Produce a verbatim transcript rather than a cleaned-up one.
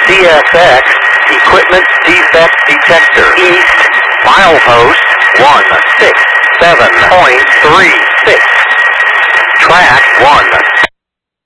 C S X Equipment Defect Detector. East, milepost one six seven point three six. Track one